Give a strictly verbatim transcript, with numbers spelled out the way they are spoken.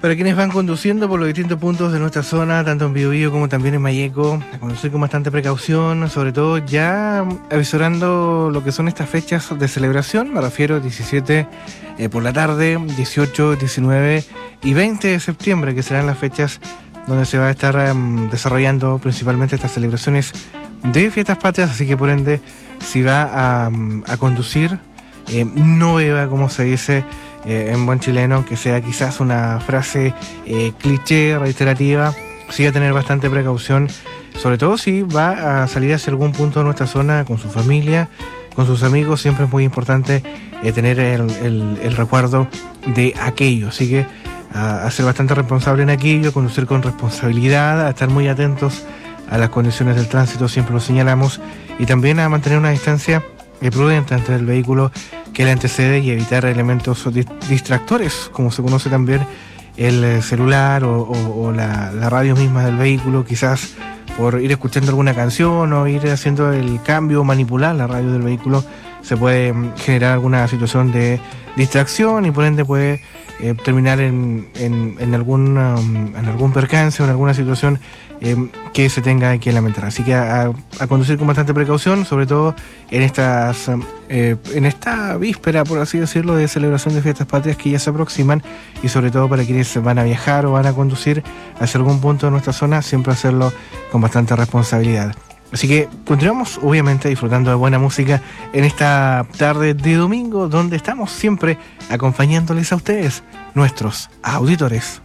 Para quienes van conduciendo por los distintos puntos de nuestra zona, tanto en Biobío como también en Malleco, a conducir con bastante precaución, sobre todo ya avisorando lo que son estas fechas de celebración. Me refiero diecisiete eh, por la tarde, dieciocho, diecinueve y veinte de septiembre, que serán las fechas donde se va a estar um, desarrollando principalmente estas celebraciones de fiestas patrias. Así que por ende, si va a, a conducir, eh, no beba, como se dice Eh, en buen chileno, que sea quizás una frase eh, cliché, reiterativa. Sí, a tener bastante precaución, sobre todo si va a salir hacia algún punto de nuestra zona con su familia, con sus amigos. Siempre es muy importante eh, tener el, el, el recuerdo de aquello, así que a, a ser bastante responsable en aquello, conducir con responsabilidad, a estar muy atentos a las condiciones del tránsito, siempre lo señalamos, y también a mantener una distancia eh, prudente entre el vehículo que le antecede y evitar elementos distractores, como se conoce también el celular o, o, o la, la radio misma del vehículo, quizás por ir escuchando alguna canción o ir haciendo el cambio o manipular la radio del vehículo, se puede generar alguna situación de distracción y por ende puede eh, terminar en, en, en, algún, um, en algún percance o en alguna situación eh, que se tenga que lamentar. Así que a, a conducir con bastante precaución, sobre todo en estas eh, en esta víspera, por así decirlo, de celebración de fiestas patrias que ya se aproximan, y sobre todo para quienes van a viajar o van a conducir hacia algún punto de nuestra zona, siempre hacerlo con bastante responsabilidad. Así que continuamos, obviamente, disfrutando de buena música en esta tarde de domingo, donde estamos siempre acompañándoles a ustedes, nuestros auditores.